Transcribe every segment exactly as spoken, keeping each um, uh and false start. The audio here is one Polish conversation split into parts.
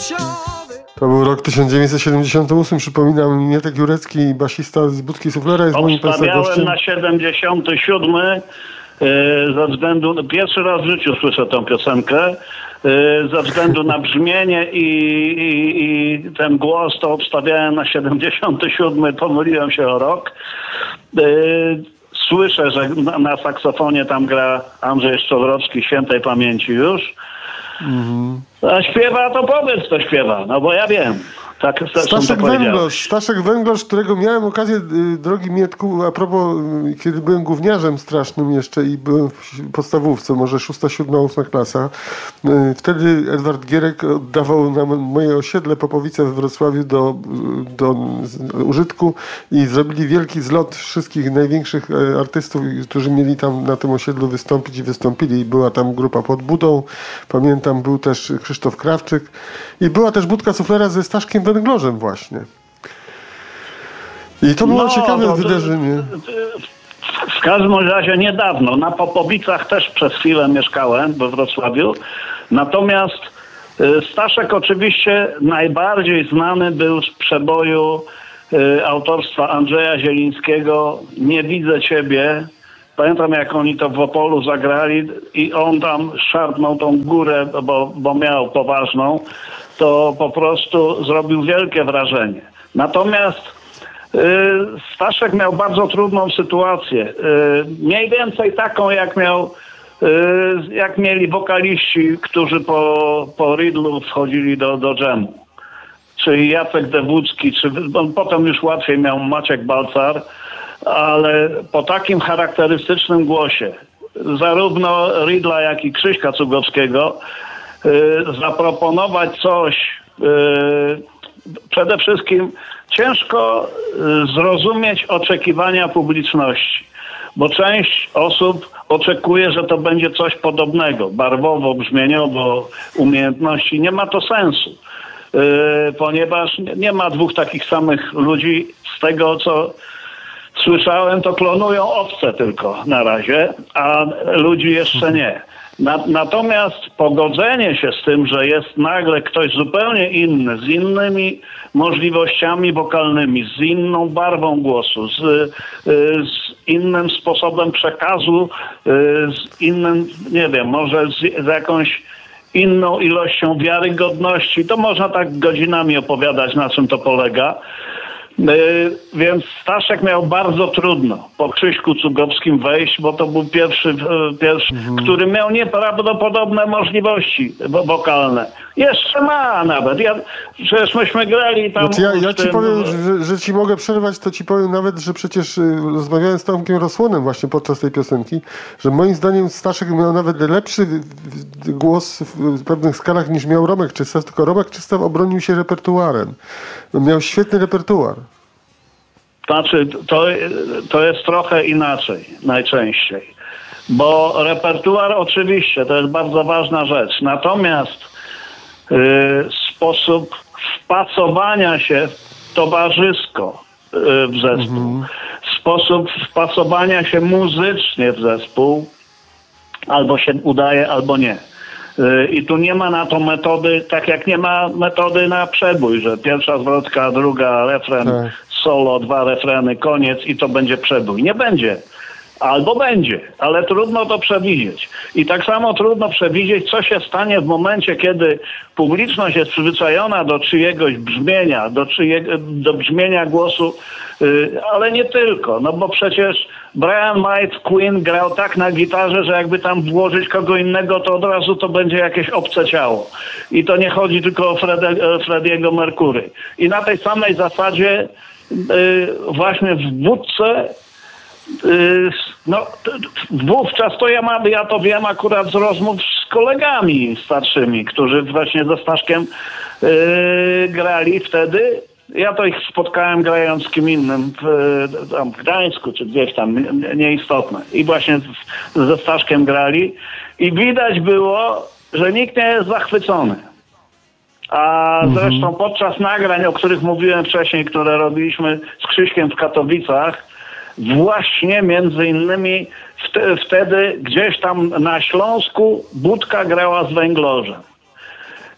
To był rok tysiąc dziewięćset siedemdziesiąty ósmy, przypominam, Mietek Jurecki, basista z Budki Suflera jest moim państwa gościem. Obstawiałem na siedemdziesiąty siódmy yy, ze względu, pierwszy raz w życiu słyszę tę piosenkę, yy, ze względu na brzmienie i, i, i ten głos, to obstawiałem na siedemdziesiąty siódmy, pomyliłem się o rok. Yy, słyszę, że na, na saksofonie tam gra Andrzej Szczodrowski, świętej pamięci już. Mhm. A śpiewa, to powiedz, kto śpiewa, no bo ja wiem. Tak, Staszek Węglosz, Staszek Węglosz, którego miałem okazję, drogi Mietku, a propos, kiedy byłem gówniarzem strasznym jeszcze i byłem w podstawówce, może szósta, siódma, ósma klasa. Wtedy Edward Gierek oddawał nam moje osiedle Popowice we Wrocławiu do, do użytku i zrobili wielki zlot wszystkich największych artystów, którzy mieli tam na tym osiedlu wystąpić i wystąpili. I była tam grupa Pod Budą, pamiętam, był też Krzysztof Krawczyk i była też Budka Suflera ze Staszkiem Węglorzem właśnie. I to było no, ciekawe to, wydarzenie. W każdym razie niedawno na Popowicach też przez chwilę mieszkałem we Wrocławiu. Natomiast Staszek oczywiście najbardziej znany był z przeboju y, autorstwa Andrzeja Zielińskiego Nie widzę ciebie. Pamiętam, jak oni to w Opolu zagrali i on tam szarpnął tą górę, bo, bo miał poważną. To po prostu zrobił wielkie wrażenie. Natomiast y, Staszek miał bardzo trudną sytuację. Y, mniej więcej taką, jak miał, y, jak mieli wokaliści, którzy po, po Riddlu wchodzili do, do dżemu. Czyli Jacek Dewódzki, czy on potem już łatwiej miał Maciek Balcar, ale po takim charakterystycznym głosie, zarówno Riddla, jak i Krzyśka Cugowskiego, Yy, zaproponować coś. Yy, przede wszystkim ciężko yy, zrozumieć oczekiwania publiczności, bo część osób oczekuje, że to będzie coś podobnego, barwowo, brzmieniowo, umiejętności. Nie ma to sensu, yy, ponieważ nie ma dwóch takich samych ludzi. Z tego, co słyszałem, to klonują owce tylko na razie, a ludzi jeszcze nie. Natomiast pogodzenie się z tym, że jest nagle ktoś zupełnie inny, z innymi możliwościami wokalnymi, z inną barwą głosu, z, z innym sposobem przekazu, z innym, nie wiem, może z, z jakąś inną ilością wiarygodności, to można tak godzinami opowiadać, na czym to polega. Yy, więc Staszek miał bardzo trudno po Krzyśku Cugowskim wejść, bo to był pierwszy, yy, pierwszy mhm. który miał nieprawdopodobne możliwości wokalne. Jeszcze ma nawet. Ja, przecież myśmy grali tam... Znaczy ja, ja ci tym... powiem, że, że ci mogę przerwać, to ci powiem nawet, że przecież rozmawiałem z Tomkiem Rosłonem właśnie podczas tej piosenki, że moim zdaniem Staszek miał nawet lepszy głos w pewnych skalach niż miał Romek Czysta, tylko Romek Czysta obronił się repertuarem. Miał świetny repertuar. Znaczy, to, to jest trochę inaczej najczęściej. Bo repertuar oczywiście to jest bardzo ważna rzecz. Natomiast yy, sposób wpasowania się towarzysko yy, w zespół, mm-hmm. sposób wpasowania się muzycznie w zespół albo się udaje, albo nie. I tu nie ma na to metody, tak jak nie ma metody na przebój, że pierwsza zwrotka, druga refren, tak. solo, dwa refreny, koniec i to będzie przebój. Nie będzie. Albo będzie, ale trudno to przewidzieć. I tak samo trudno przewidzieć, co się stanie w momencie, kiedy publiczność jest przyzwyczajona do czyjegoś brzmienia, do, czyjego, do brzmienia głosu, yy, ale nie tylko, no bo przecież Brian May w Queen grał tak na gitarze, że jakby tam włożyć kogo innego, to od razu to będzie jakieś obce ciało. I to nie chodzi tylko o Freddie'ego Mercury. I na tej samej zasadzie yy, właśnie w Budce no wówczas to ja, mam, ja to wiem akurat z rozmów z kolegami starszymi, którzy właśnie ze Staszkiem yy, grali wtedy. Ja to ich spotkałem grając z kim innym w, tam w Gdańsku czy gdzieś tam, nieistotne. I właśnie z, ze Staszkiem grali i widać było, że nikt nie jest zachwycony. A mhm. zresztą podczas nagrań, o których mówiłem wcześniej, które robiliśmy z Krzyśkiem w Katowicach, właśnie między innymi wtedy gdzieś tam na Śląsku Budka grała z Węglorzem.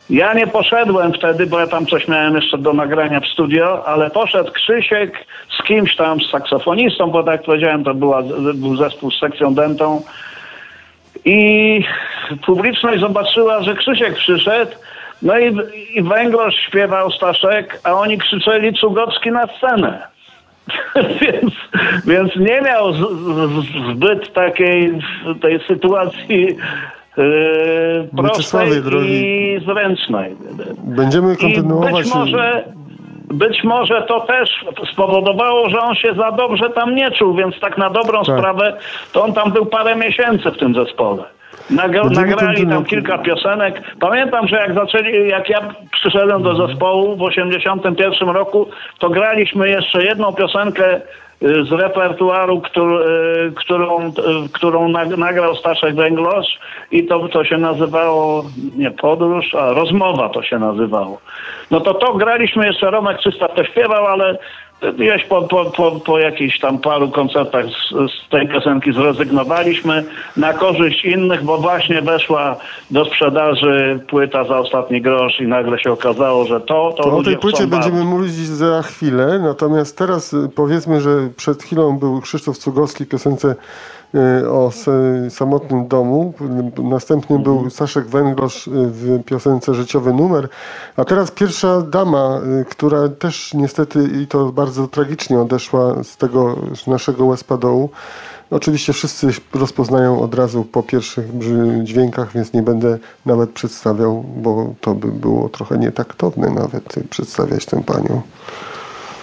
Ja nie poszedłem wtedy, bo ja tam coś miałem jeszcze do nagrania w studio, ale poszedł Krzysiek z kimś tam, z saksofonistą, bo tak jak powiedziałem, to była, był zespół z sekcją dętą. I publiczność zobaczyła, że Krzysiek przyszedł, no i, i Węglarz śpiewał Staszek, a oni krzyczeli Cugocki na scenę. więc, więc nie miał z, z, zbyt takiej tej sytuacji Yy, prostej i zręcznej. Będziemy kontynuować. I być może, być może to też spowodowało, że on się za dobrze tam nie czuł, więc tak na dobrą tak. sprawę to on tam był parę miesięcy w tym zespole. Nagra- nagrali tam kilka piosenek. Pamiętam, że jak zaczęli, jak ja przyszedłem do zespołu w osiemdziesiątym pierwszym roku, to graliśmy jeszcze jedną piosenkę z repertuaru, który, którą, którą nagrał Staszek Węglarz i to, to się nazywało, nie podróż, a rozmowa to się nazywało. No to to graliśmy jeszcze, Romek Czysta to śpiewał, ale gdzieś po, po, po, po jakichś tam paru koncertach z, z tej piosenki zrezygnowaliśmy na korzyść innych, bo właśnie weszła do sprzedaży płyta za ostatni grosz i nagle się okazało, że to... To, to o tej płycie będziemy mówić za chwilę, natomiast teraz powiedzmy, że przed chwilą był Krzysztof Cugowski w piosence o samotnym domu. Następnie był Staszek Węglarz w piosence Życiowy numer. A teraz pierwsza dama, która też niestety i to bardzo tragicznie odeszła z tego z naszego łez dołu. Oczywiście wszyscy rozpoznają od razu po pierwszych dźwiękach, więc nie będę nawet przedstawiał, bo to by było trochę nietaktowne nawet przedstawiać tę panią.